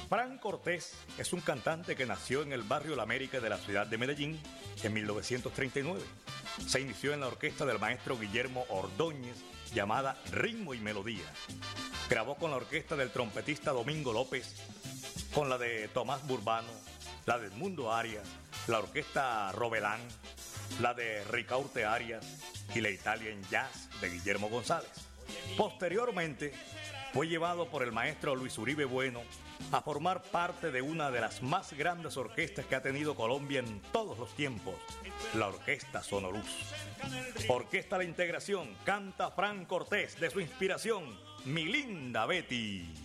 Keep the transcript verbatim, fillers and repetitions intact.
Fran Cortés es un cantante que nació en el barrio La América de la ciudad de Medellín en mil novecientos treinta y nueve. Se inició en la orquesta del maestro Guillermo Ordóñez, llamada Ritmo y Melodía. Grabó con la orquesta del trompetista Domingo López, con la de Tomás Burbano, la de Edmundo Arias, la orquesta Robelán, la de Ricaurte Arias y la Italian Jazz de Guillermo González. Posteriormente, fue llevado por el maestro Luis Uribe Bueno a formar parte de una de las más grandes orquestas que ha tenido Colombia en todos los tiempos, la Orquesta Sonoluz. Orquesta La Integración, canta Fran Cortés de su inspiración, Mi Linda Betty.